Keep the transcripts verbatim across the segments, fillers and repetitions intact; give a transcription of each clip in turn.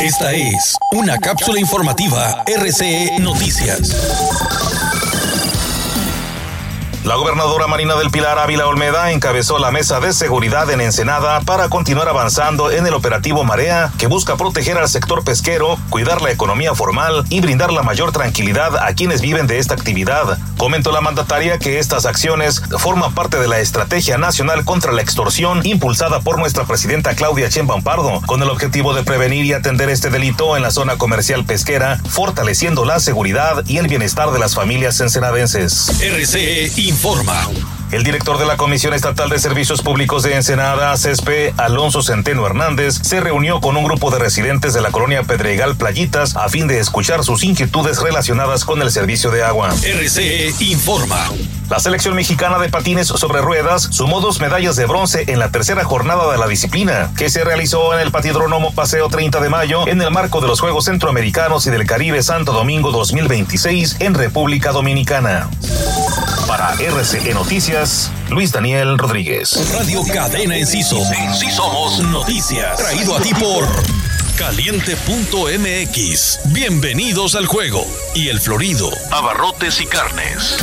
Esta es una cápsula informativa R C E Noticias. La gobernadora Marina del Pilar Ávila Olmeda encabezó la mesa de seguridad en Ensenada para continuar avanzando en el operativo Marea, que busca proteger al sector pesquero, cuidar la economía formal y brindar la mayor tranquilidad a quienes viven de esta actividad. Comentó la mandataria que estas acciones forman parte de la Estrategia Nacional contra la Extorsión impulsada por nuestra presidenta Claudia Sheinbaum Pardo, con el objetivo de prevenir y atender este delito en la zona comercial pesquera, fortaleciendo la seguridad y el bienestar de las familias ensenadenses. R C E informa. El director de la Comisión Estatal de Servicios Públicos de Ensenada, CESPE, Alonso Centeno Hernández, se reunió con un grupo de residentes de la colonia Pedregal Playitas a fin de escuchar sus inquietudes relacionadas con el servicio de agua. R C E informa. La selección mexicana de patines sobre ruedas sumó dos medallas de bronce en la tercera jornada de la disciplina, que se realizó en el Patidrónomo Paseo treinta de mayo en el marco de los Juegos Centroamericanos y del Caribe Santo Domingo dos mil veintiséis en República Dominicana. Para R C E Noticias, Luis Daniel Rodríguez. Radio Cadena Enciso. Sí somos noticias. Traído a ti por Caliente punto M X. Bienvenidos al juego. Y El Florido. Abarrotes y carnes.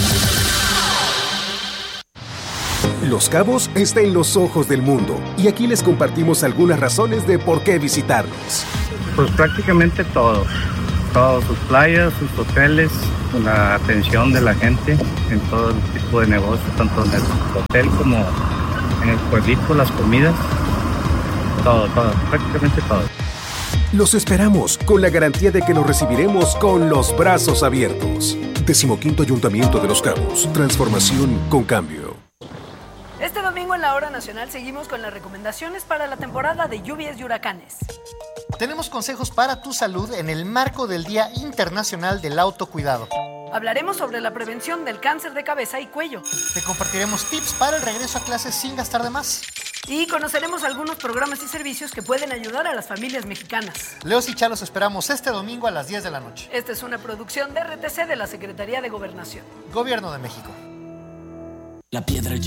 Los Cabos está en los ojos del mundo y aquí les compartimos algunas razones de por qué visitarnos. Pues prácticamente todo, todas sus playas, sus hoteles, la atención de la gente en todo el tipo de negocio, tanto en el hotel como en el pueblito, las comidas, todo, todo, prácticamente todo. Los esperamos con la garantía de que los recibiremos con los brazos abiertos. Decimoquinto Ayuntamiento de Los Cabos, transformación con cambio. Este domingo en la Hora Nacional seguimos con las recomendaciones para la temporada de lluvias y huracanes. Tenemos consejos para tu salud en el marco del Día Internacional del Autocuidado. Hablaremos sobre la prevención del cáncer de cabeza y cuello. Te compartiremos tips para el regreso a clases sin gastar de más. Y conoceremos algunos programas y servicios que pueden ayudar a las familias mexicanas. Leos y Chá los esperamos este domingo a las diez de la noche. Esta es una producción de R T C de la Secretaría de Gobernación. Gobierno de México. La piedra